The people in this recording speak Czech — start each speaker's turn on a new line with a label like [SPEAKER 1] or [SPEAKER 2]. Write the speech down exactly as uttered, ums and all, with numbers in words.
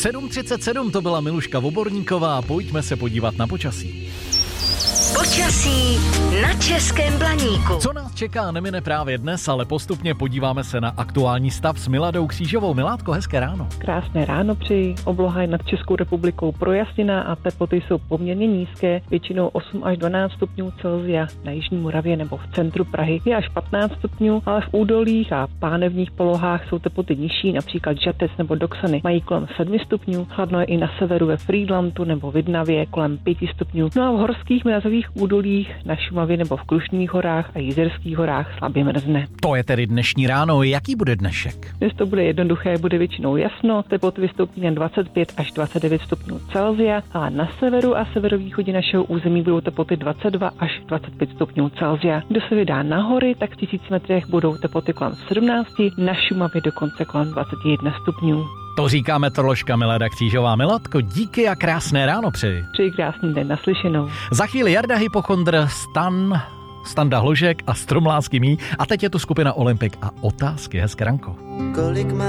[SPEAKER 1] sedm třicet sedm to byla Miluška Voborníková, pojďme se podívat na počasí.
[SPEAKER 2] Počasí na Českém Blaníku.
[SPEAKER 1] Co nás čeká, nemine právě dnes, ale postupně podíváme se na aktuální stav s Miladou Křížovou. Miládko, hezké ráno.
[SPEAKER 3] Krásné ráno přeji. Obloha je nad Českou republikou projasněná a teploty jsou poměrně nízké, většinou osm až dvanáct stupňů Celsia. Na jižní Moravě nebo v centru Prahy je až patnáct stupňů, ale v údolích a pánevních polohách jsou teploty nižší, například Žatec nebo Doksany mají kolem sedm stupňů, chladno je i na severu ve Frýdlantu nebo Vidnavě kolem pět stupňů. No a v horských mrazových údolích na Šumavě nebo v Krušných horách a Jizerských horách slabě mrzne.
[SPEAKER 1] To je tedy dnešní ráno. Jaký bude dnešek?
[SPEAKER 3] Dnes to bude jednoduché, bude většinou jasno, teploty vystoupí na dvacet pět až dvacet devět stupňů Celsia, a na severu a severovýchodě našeho území budou teploty dvacet dva až dvacet pět stupňů Celsia. Kdo se vydá na hory, tak v tisíci metrech budou teploty kolem sedmnáct, na Šumavě dokonce kolem dvacet jedna stupňů.
[SPEAKER 1] To říká meteoroložka Milada Křížová. Miladko, díky a krásné ráno přeji.
[SPEAKER 3] Přeji krásný den, naslyšenou.
[SPEAKER 1] Za chvíli Jarda Hypochondr, Stan, Standa Hložek a Stromlásky mý. A teď je tu skupina Olympik a otázky. Hezké ranko.
[SPEAKER 4] Kolik má